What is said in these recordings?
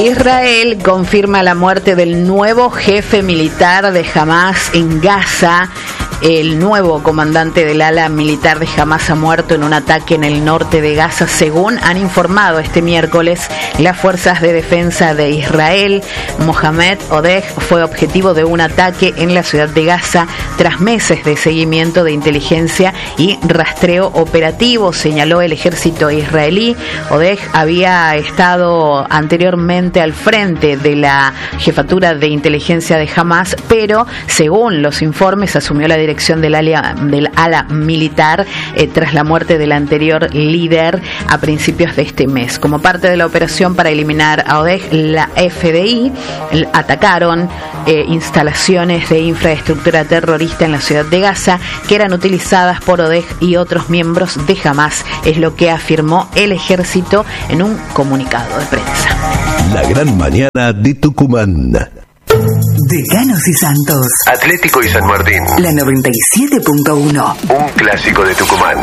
Israel confirma la muerte del nuevo jefe militar de Hamás en Gaza. El nuevo comandante del ala militar de Hamás ha muerto en un ataque en el norte de Gaza, según han informado este miércoles las fuerzas de defensa de Israel. Mohamed Odeh fue objetivo de un ataque en la ciudad de Gaza tras meses de seguimiento de inteligencia y rastreo operativo, señaló el ejército israelí. Odeh había estado anteriormente al frente de la jefatura de inteligencia de Hamás, pero según los informes asumió la dirección del ala militar tras la muerte del anterior líder a principios de este mes. Como parte de la operación para eliminar a Odeh, la FDI atacaron instalaciones de infraestructura terrorista en la ciudad de Gaza que eran utilizadas por Odeh y otros miembros de Hamás, es lo que afirmó el ejército en un comunicado de prensa. La gran mañana de Tucumán. Decanos y Santos. Atlético y San Martín. La 97.1. Un clásico de Tucumán.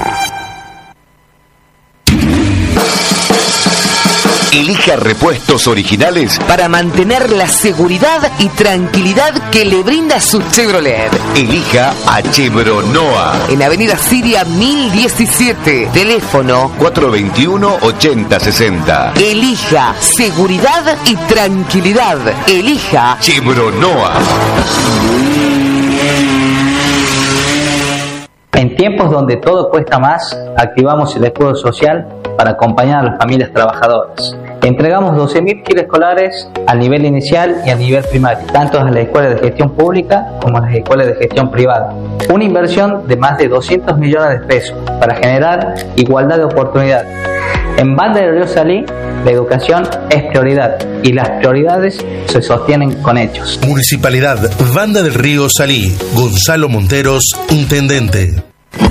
Elija repuestos originales para mantener la seguridad y tranquilidad que le brinda su Chevrolet. Elija a Chevronoa. En Avenida Siria 1017. Teléfono 421-8060. Elija seguridad y tranquilidad. Elija Chevronoa. En tiempos donde todo cuesta más, activamos el escudo social para acompañar a las familias trabajadoras. Entregamos 12.000 kits escolares al nivel inicial y a nivel primario, tanto a las escuelas de gestión pública como a las escuelas de gestión privada. Una inversión de más de 200 millones de pesos para generar igualdad de oportunidades. En Banda del Río Salí, la educación es prioridad y las prioridades se sostienen con hechos. Municipalidad Banda del Río Salí. Gonzalo Monteros, intendente.